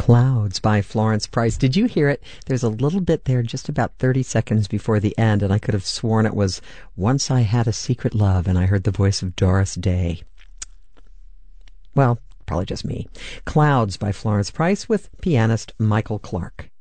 Clouds by Florence Price. Did you hear it? There's a little bit there just about 30 seconds before the end, and I could have sworn it was Once I Had a Secret Love, and I heard the voice of Doris Day. Well, probably just me. Clouds by Florence Price with pianist Michael Clark.